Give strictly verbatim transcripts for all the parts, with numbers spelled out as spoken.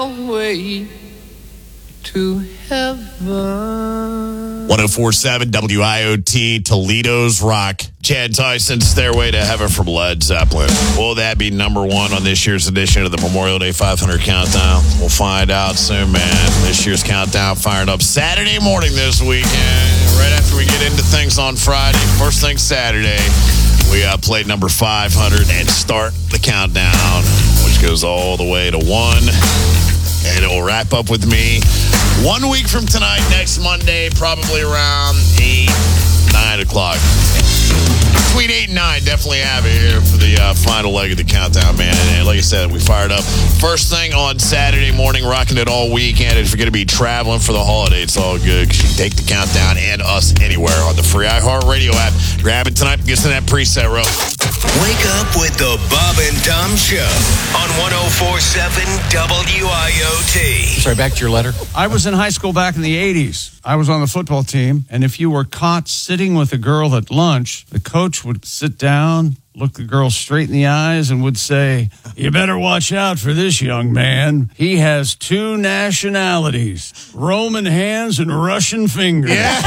Way to heaven. one oh four point seven W I O T, Toledo's Rock. Chad Tyson's Stairway to Heaven from Led Zeppelin. Will that be number one on this year's edition of the Memorial Day five hundred Countdown? We'll find out soon, man. This year's countdown fired up Saturday morning this weekend. Right after we get into things on Friday, first thing Saturday, we uh, played number five hundred and start the countdown, which goes all the way to one. And it will wrap up with me one week from tonight, next Monday, probably around eight, nine o'clock. Between eight and nine, definitely have it here for the uh, final leg of the countdown, man. And like I said, we fired up first thing on Saturday morning, rocking it all weekend. If you're going to be traveling for the holiday, it's all good because you can take the countdown and us anywhere on the free iHeartRadio app. Grab it tonight and get to that preset row. Wake up with the Bob and Tom Show on one oh four point seven W I O T. Sorry, back to your letter. I was in high school back in the eighties. I was on the football team, and if you were caught sitting with a girl at lunch, the coach would sit down, look the girl straight in the eyes, and would say, "You better watch out for this young man. He has two nationalities, Roman hands and Russian fingers." Yeah.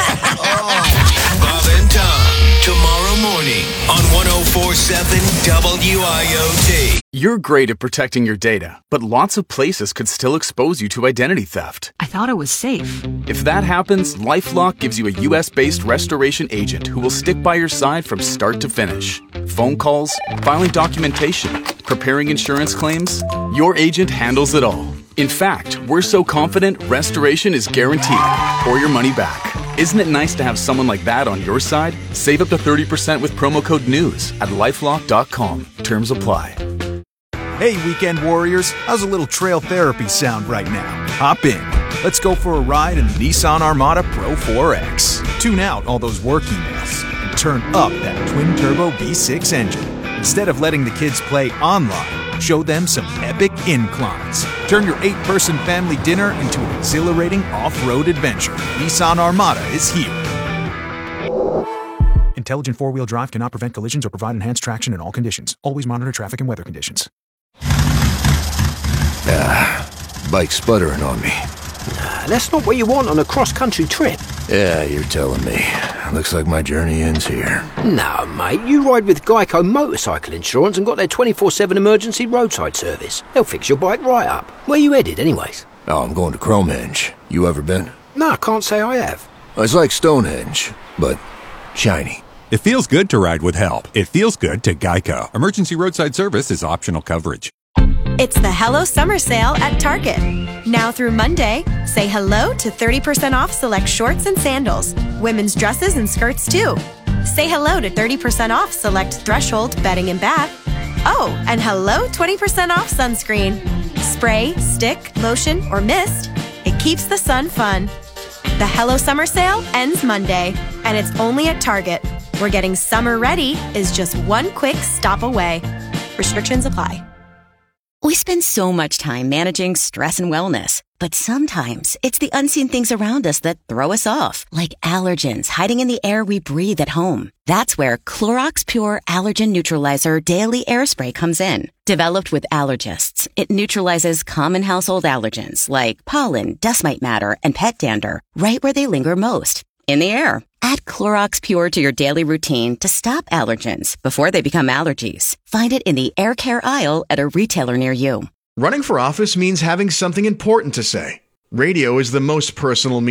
oh. Bob and Tom, tomorrow morning on one oh four point seven W I O T. You're great at protecting your data, but lots of places could still expose you to identity theft. I thought it was safe. If that happens, LifeLock gives you a U S-based restoration agent who will stick by your side from start to finish. Phone calls, filing documentation, preparing insurance claims, your agent handles it all. In fact, we're so confident restoration is guaranteed or your money back. Isn't it nice to have someone like that on your side? Save up to thirty percent with promo code NEWS at lifelock dot com. Terms apply. Hey, weekend warriors, how's a little trail therapy sound right now? Hop in. Let's go for a ride in the Nissan Armada Pro four X. Tune out all those work emails and turn up that twin-turbo V six engine. Instead of letting the kids play online, show them some epic inclines. Turn your eight-person family dinner into an exhilarating off-road adventure. Nissan Armada is here. Intelligent four-wheel drive cannot prevent collisions or provide enhanced traction in all conditions. Always monitor traffic and weather conditions. Ah, bike's sputtering on me. Nah, that's not what you want on a cross-country trip. Yeah, you're telling me. Looks like my journey ends here. No, mate, you ride with Geico Motorcycle Insurance and got their twenty-four seven emergency roadside service. They'll fix your bike right up. Where you headed, anyways? Oh, I'm going to Cromenge. You ever been? No, I can't say I have. It's like Stonehenge, but shiny. It feels good to ride with help. It feels good to Geico. Emergency roadside service is optional coverage. It's the Hello Summer Sale at Target. Now through Monday, say hello to thirty percent off select shorts and sandals, women's dresses and skirts too. Say hello to thirty percent off select Threshold bedding and bath. Oh, and hello twenty percent off sunscreen. Spray, stick, lotion, or mist. It keeps the sun fun. The Hello Summer Sale ends Monday, and it's only at Target, where getting summer ready is just one quick stop away. Restrictions apply. We spend so much time managing stress and wellness, but sometimes it's the unseen things around us that throw us off, like allergens hiding in the air we breathe at home. That's where Clorox Pure Allergen Neutralizer Daily Air Spray comes in. Developed with allergists, it neutralizes common household allergens like pollen, dust mite matter, and pet dander right where they linger most, in the air. Add Clorox Pure to your daily routine to stop allergens before they become allergies. Find it in the air care aisle at a retailer near you. Running for office means having something important to say. Radio is the most personal means.